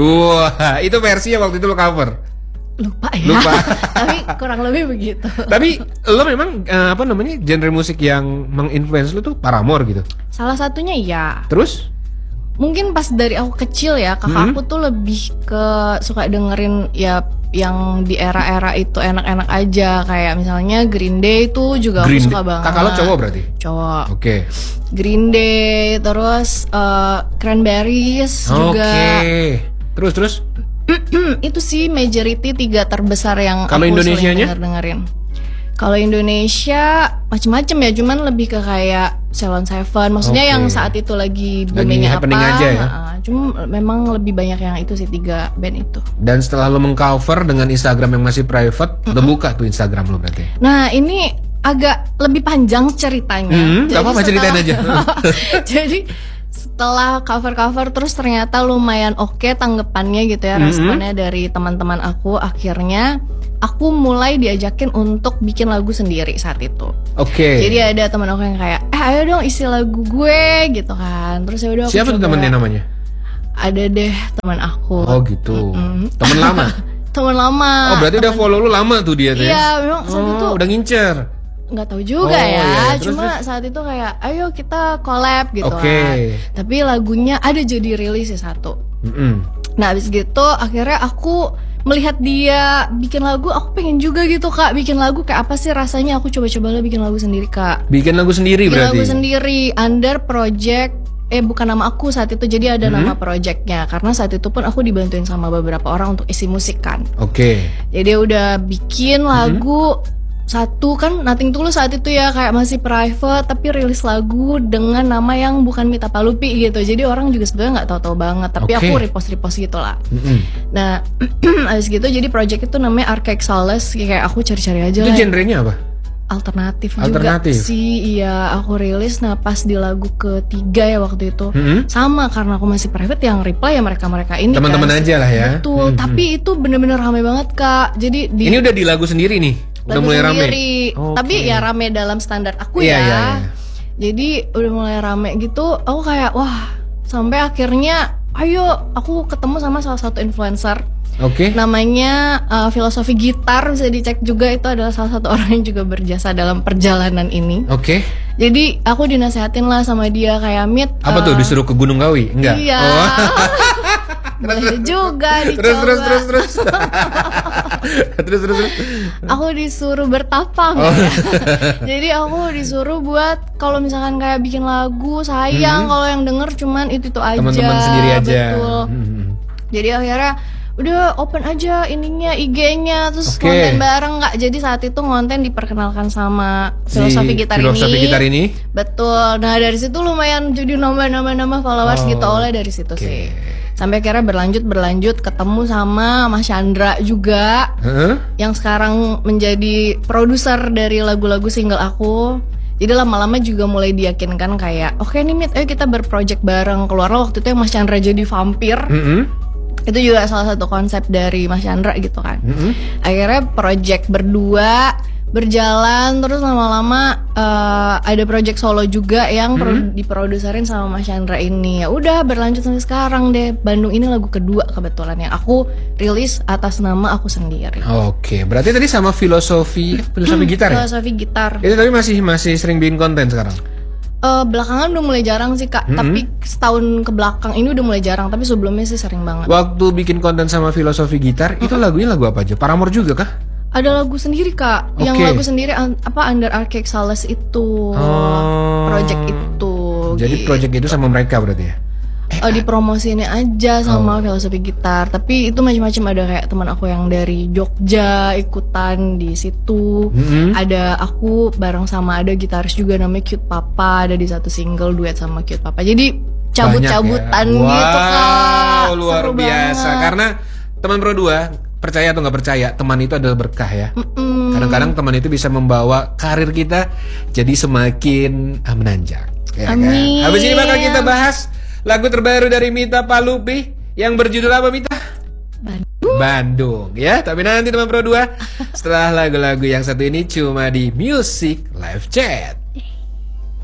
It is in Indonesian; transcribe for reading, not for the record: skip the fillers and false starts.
Wah, itu versinya waktu itu lo cover. Lupa ya. Lupa. Tapi kurang lebih begitu. Tapi lo memang genre musik yang menginfluence lo tuh Paramore gitu. Salah satunya iya. Terus? Mungkin pas dari aku kecil ya, kakak aku tuh lebih ke suka dengerin ya yang di era-era itu enak-enak aja. Kayak misalnya Green Day itu juga aku suka banget. Kakak lo cowok berarti? Cowok. Oke. Green Day, terus Cranberries juga. Oke. Terus? Itu sih majority 3 terbesar yang Kalau aku Indonesianya? sering dengerin. Kalau Indonesia macem-macem ya, cuman lebih ke kayak Ceylon Seven. Maksudnya yang saat itu lagi boomingnya apa? Aja ya? Cuma memang lebih banyak yang itu sih 3 band itu. Dan setelah lo mengcover dengan Instagram yang masih private, lo buka tuh Instagram lo berarti? Nah ini agak lebih panjang ceritanya. Gak apa-apa, ceritain aja. Jadi setelah cover-cover terus ternyata lumayan oke tanggapannya gitu ya, responnya dari teman-teman aku. Akhirnya aku mulai diajakin untuk bikin lagu sendiri saat itu. Oke. Jadi ada teman aku yang kayak, ayo dong isi lagu gue gitu kan. Terus ya udah aku Siapa tuh temennya namanya? Ada deh teman aku. Oh gitu. Temen lama? Teman lama. Oh berarti udah follow lu lama tuh dia tuh ya? Iya memang saat itu udah ngincer. Nggak tahu juga ya. Cuma saat itu kayak ayo kita collab gitu kan. Tapi lagunya ada jadi rilis ya satu. Nah abis gitu akhirnya aku melihat dia bikin lagu, aku pengen juga gitu kak bikin lagu. Kayak apa sih rasanya, aku coba-coba lah bikin lagu sendiri kak. Bikin lagu sendiri berarti? Bikin lagu sendiri under project, bukan nama aku saat itu, jadi ada nama projectnya. Karena saat itu pun aku dibantuin sama beberapa orang untuk isi musik kan. Jadi udah bikin lagu satu kan, Nothing Tulus saat itu ya kayak masih private, tapi rilis lagu dengan nama yang bukan Mita Palupi gitu. Jadi orang juga sebenarnya nggak tahu-tahu banget, tapi aku repost gitu lah. Nah abis gitu jadi project itu namanya Archaic Solace. Kayak aku cari-cari aja. Itu genrenya apa? Alternatif juga sih. Iya aku rilis. Nah pas di lagu ketiga ya waktu itu sama, karena aku masih private, yang reply ya mereka-mereka ini teman-teman aja lah ya. Betul. Tapi itu bener-bener rame banget kak. Jadi ini udah di lagu sendiri nih? Udah mulai sendiri. Rame? Tapi ya rame dalam standar aku ya. Jadi udah mulai rame gitu. Aku kayak wah, sampai akhirnya ayo aku ketemu sama salah satu influencer. Namanya Filosofi Gitar, bisa dicek juga. Itu adalah salah satu orang yang juga berjasa dalam perjalanan ini. Jadi aku dinasehatin lah sama dia kayak Mit. Apa tuh, disuruh ke Gunung Kawi? Enggak? Iya. Boleh juga dicoba. Terus. Aku disuruh bertapang. Jadi aku disuruh buat kalau misalkan kayak bikin lagu, sayang kalau yang denger cuman itu aja. Teman-teman sendiri aja. Betul. Jadi akhirnya udah open aja ininya IG-nya, terus konten bareng nggak. Jadi saat itu konten diperkenalkan sama Filosofi Gitar ini. Betul. Nah dari situ lumayan jadi nambah followers gitu oleh dari situ sih. Sampai akhirnya berlanjut ketemu sama Mas Chandra juga, yang sekarang menjadi produser dari lagu-lagu single aku. Jadi lama-lama juga mulai diyakinkan kayak oke nih Mit, ayo kita berproject bareng. Keluarlah waktu itu yang Mas Chandra jadi vampir. Itu juga salah satu konsep dari Mas Chandra gitu kan. Akhirnya project berdua berjalan, terus lama-lama ada project solo juga yang diproduserin sama Mas Chandra ini. Ya udah berlanjut sampai sekarang deh. Bandung ini lagu kedua kebetulan yang aku rilis atas nama aku sendiri. Berarti tadi sama Filosofi Gitar ya? Filosofi Gitar. Itu tapi masih sering bikin konten sekarang? Belakangan udah mulai jarang sih kak. Tapi setahun ke belakang ini udah mulai jarang. Tapi sebelumnya sih sering banget. Waktu bikin konten sama Filosofi Gitar, itu lagunya lagu apa aja? Paramore juga kah? Ada lagu sendiri kak. Yang lagu sendiri Under Archaic Solace itu. Project itu. Jadi gitu. Project itu sama mereka berarti ya? Dipromosiin aja sama Filosofi Gitar. Tapi itu macam-macam. Ada kayak teman aku yang dari Jogja ikutan di situ. Ada aku bareng sama ada gitaris juga namanya Cute Papa. Ada di satu single duet sama Cute Papa. Jadi cabut-cabutan gitu kak. Luar seru biasa banget. Karena teman Pro 2, percaya atau nggak percaya, teman itu adalah berkah ya. Kadang-kadang teman itu bisa membawa karir kita jadi semakin menanjak. Amin. Habis ini bakal kita bahas lagu terbaru dari Mita Palupi yang berjudul apa Mita? Bandung ya. Tapi nanti teman Pro 2 setelah lagu-lagu yang satu ini cuma di Music Live Chat.